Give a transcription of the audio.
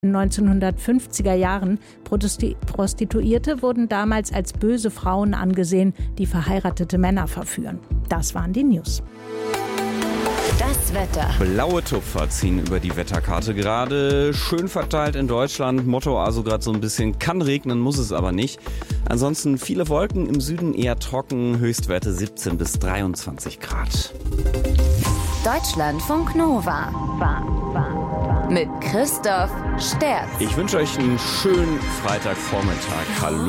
In den 1950er Jahren. Prostituierte wurden damals als böse Frauen angesehen, die verheiratete Männer verführen. Das waren die News. Das Wetter. Blaue Tupfer ziehen über die Wetterkarte gerade. Schön verteilt in Deutschland. Motto also gerade so ein bisschen, kann regnen, muss es aber nicht. Ansonsten viele Wolken, im Süden eher trocken. Höchstwerte 17 bis 23 Grad. Deutschlandfunk Nova. Mit Christoph Sterz. Ich wünsche euch einen schönen Freitagvormittag. Hallo.